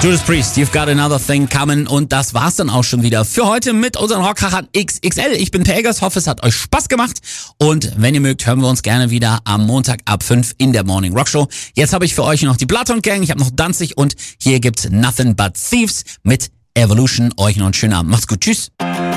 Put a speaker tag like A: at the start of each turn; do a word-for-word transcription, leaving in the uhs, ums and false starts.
A: Judas Priest, You've Got Another Thing Coming, und das war's dann auch schon wieder für heute mit unseren Rockkrachern X X L. Ich bin Pelgers, hoffe es hat euch Spaß gemacht, und wenn ihr mögt, hören wir uns gerne wieder am Montag ab fünf in der Morning Rock Show. Jetzt habe ich für euch noch die Bloodhound Gang, ich habe noch Danzig, und hier gibt's Nothing But Thieves mit Evolution. Euch noch einen schönen Abend. Macht's gut, tschüss.